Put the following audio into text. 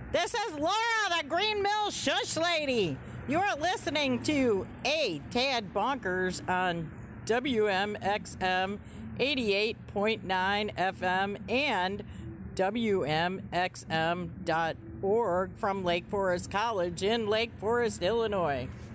This is Laura, the Green Mill Shush Lady. You're listening to A Tad Bonkers on WMXM 88.9 FM and WMXM.org from Lake Forest College in Lake Forest, Illinois.